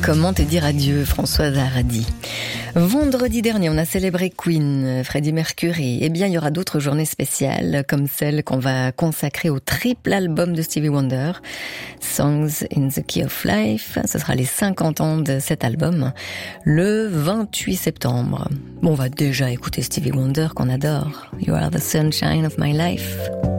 Comment te dire adieu, Françoise Hardy. Vendredi dernier, on a célébré Queen, Freddie Mercury. Eh bien, il y aura d'autres journées spéciales, comme celle qu'on va consacrer au triple album de Stevie Wonder, Songs in the Key of Life. Ce sera les 50 ans de cet album, le 28 septembre. Bon, on va déjà écouter Stevie Wonder, qu'on adore. You are the sunshine of my life.